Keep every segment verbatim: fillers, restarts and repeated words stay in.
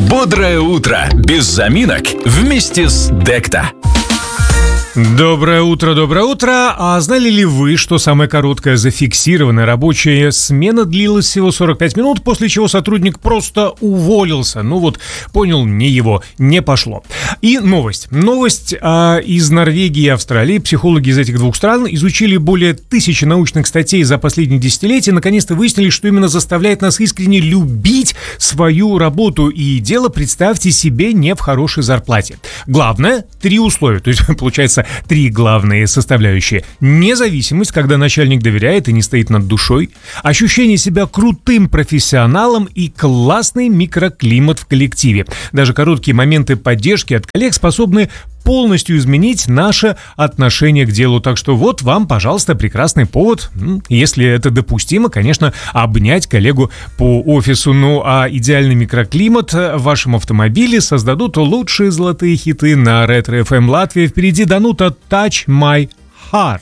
Бодрое утро, без заминок, вместе с Декта. Доброе утро, доброе утро. А знали ли вы, что самая короткая зафиксированная рабочая смена длилась всего сорок пять минут, после чего сотрудник просто уволился? Ну вот, понял, не его, не пошло. И новость. Новость а, из Норвегии и Австралии. Психологи из этих двух стран изучили более тысячи научных статей за последние десятилетия. Наконец-то выяснили, что именно заставляет нас искренне любить свою работу. И дело, представьте себе, не в хорошей зарплате. Главное, три условия. То есть, получается, три главные составляющие. Независимость, когда начальник доверяет и не стоит над душой. Ощущение себя крутым профессионалом и классный микроклимат в коллективе. Даже короткие моменты поддержки от коллег способны полностью изменить наше отношение к делу. Так что вот вам, пожалуйста, прекрасный повод, если это допустимо, конечно, обнять коллегу по офису. Ну а идеальный микроклимат в вашем автомобиле создадут лучшие золотые хиты на Ретро эф эм Латвия. Впереди Данута «Touch My Heart».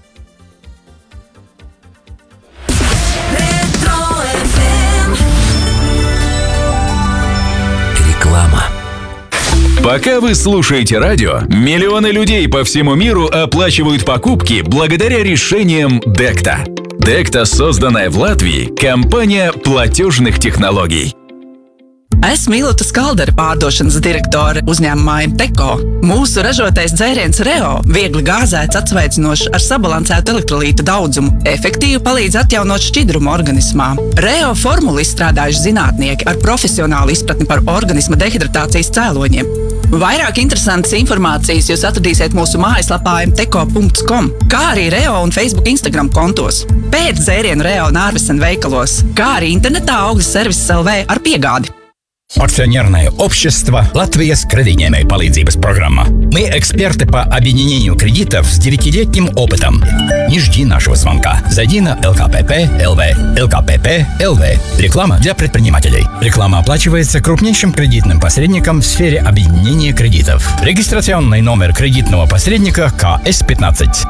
Реклама. Пока вы слушаете радио, миллионы людей по всему миру оплачивают покупки благодаря решениям Декта. Декта, созданная в Латвии, компания платежных технологий. Esmu Ilta Skaldere, pārdošanas direktore uzņēmumā Teko. Mūsu ražotais dzēriens Reo viegli gāzēts, atsveicinošs ar sabalansētu elektrolītu daudzumu, efektīvi palīdz atjaunot šķidrumu organismā. Reo formulu izstrādājuši zinātnieki ar profesionālu izpratni par organisma dehidratācijas cēloņiem. Vairāk interesantas informācijas jūs atradīsiet mūsu mājaslapā em teko punkts com, kā arī Reo un Facebook Instagram kontos. Pēc dzērienu Reo Nārvesen veikalos, kā arī internetā Augļas Services эл ви ar piegādi. Акционерное общество «Латвия с кредитной palīdzības программа». Мы эксперты по объединению кредитов с девятилетним опытом. Не жди нашего звонка. Зайди на эл ка пэ пэ точка эл ви. эл ка пэ пэ точка эл ви. Реклама для предпринимателей. Реклама оплачивается крупнейшим кредитным посредником в сфере объединения кредитов. Регистрационный номер кредитного посредника ка эс пятнадцать.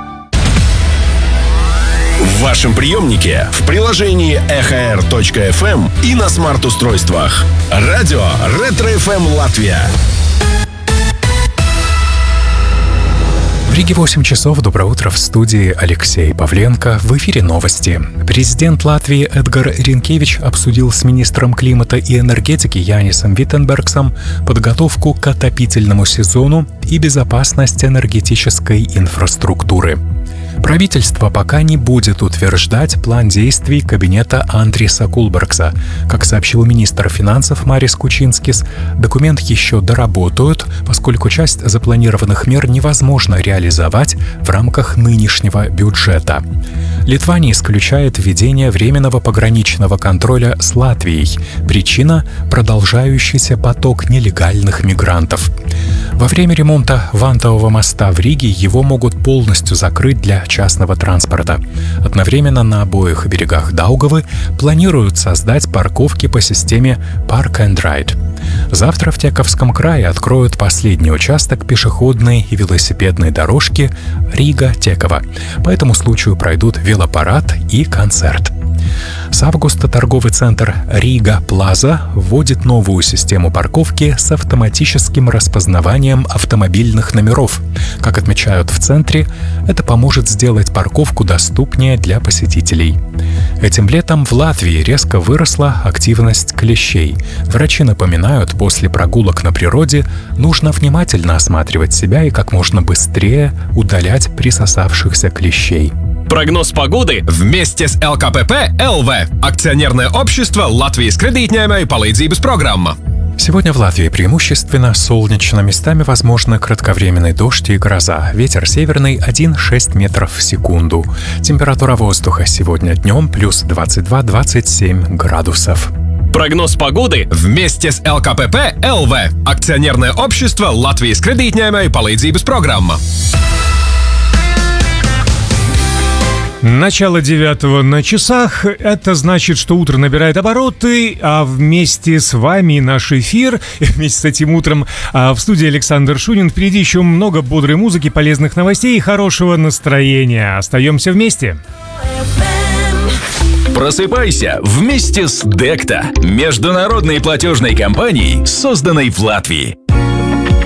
В вашем приемнике, в приложении эх эр точка эф эм и на смарт-устройствах. Радио Ретро эф эм Латвия. В Риге восемь часов. Доброе утро, в студии Алексей Павленко. В эфире новости. Президент Латвии Эдгар Ринкевич обсудил с министром климата и энергетики Янисом Виттенбергсом подготовку к отопительному сезону и безопасность энергетической инфраструктуры. Правительство пока не будет утверждать план действий кабинета Андриса Кулбергса. Как сообщил министр финансов Марис Кучинскис, документ еще доработают, поскольку часть запланированных мер невозможно реализовать в рамках нынешнего бюджета. Литва не исключает введение временного пограничного контроля с Латвией. Причина – продолжающийся поток нелегальных мигрантов. Во время ремонта Вантового моста в Риге его могут полностью закрыть для частного транспорта. Одновременно на обоих берегах Даугавы планируют создать парковки по системе Park and Ride. Завтра в Тековском крае откроют последний участок пешеходной и велосипедной дорожки Рига-Теково. По этому случаю пройдут велопарад и концерт. С августа торговый центр Рига Плаза вводит новую систему парковки с автоматическим распознаванием автомобильных номеров. Как отмечают в центре, это поможет сделать парковку доступнее для посетителей. Этим летом в Латвии резко выросла активность клещей. Врачи напоминают, после прогулок на природе нужно внимательно осматривать себя и как можно быстрее удалять присосавшихся клещей. Прогноз погоды вместе с эл ка пэ пэ точка эл ви. Акционерное общество «Латвijas kredītņēmēju palīdzības программа». Сегодня в Латвии преимущественно солнечно, местами возможны кратковременный дождь и гроза. Ветер северный один целых шесть метров в секунду. Температура воздуха сегодня днем плюс двадцать два - двадцать семь градусов. Прогноз погоды вместе с эл ка пэ пэ точка эл ви. Акционерное общество «Латвijas kredītņēmēju palīdzības программа». Начало девятого на часах. Это значит, что утро набирает обороты, а вместе с вами наш эфир, вместе с этим утром в студии Александр Шунин. Впереди еще много бодрой музыки, полезных новостей и хорошего настроения. Остаемся вместе. Просыпайся вместе с Декта, международной платежной компанией, созданной в Латвии.